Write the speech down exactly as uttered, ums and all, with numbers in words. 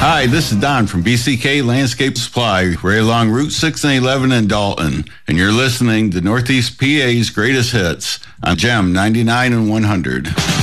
Hi, this is Don from B C K Landscape Supply, right along Route six and eleven in Dalton, and you're listening to Northeast P A's Greatest Hits on Gem ninety-nine and one hundred.